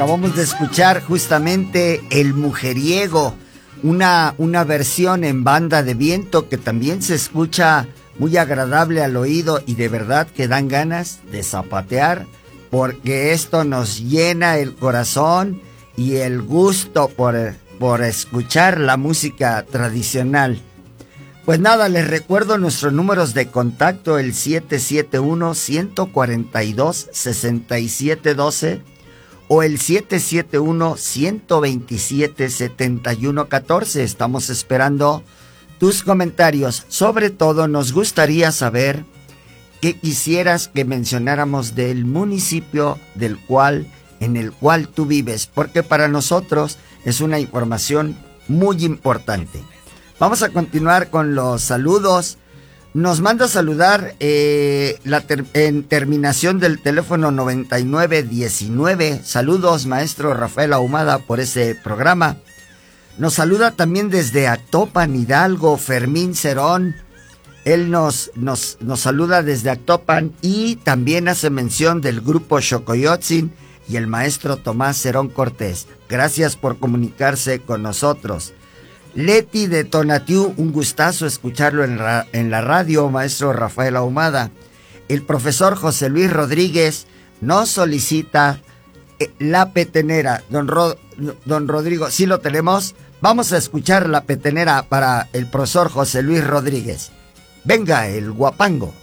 acabamos de escuchar justamente El Mujeriego, una versión en banda de viento que también se escucha muy agradable al oído y de verdad que dan ganas de zapatear, porque esto nos llena el corazón y el gusto por escuchar la música tradicional. Pues nada, les recuerdo nuestros números de contacto, el 771-142-6712 o el 771-127-7114. Estamos esperando tus comentarios. Sobre todo nos gustaría saber qué quisieras que mencionáramos del municipio en el cual tú vives, porque para nosotros es una información muy importante. Vamos a continuar con los saludos. Nos manda a saludar en terminación del teléfono 9919. Saludos, maestro Rafael Ahumada, por ese programa. Nos saluda también desde Actopan, Hidalgo, Fermín Cerón. Él nos saluda desde Actopan y también hace mención del grupo Xocoyotzin y el maestro Tomás Cerón Cortés. Gracias por comunicarse con nosotros. Leti de Tonatiuh, un gustazo escucharlo en la radio, maestro Rafael Ahumada. El profesor José Luis Rodríguez nos solicita la petenera. Don Rodrigo, ¿sí lo tenemos? Vamos a escuchar la petenera para el profesor José Luis Rodríguez. Venga, el guapango.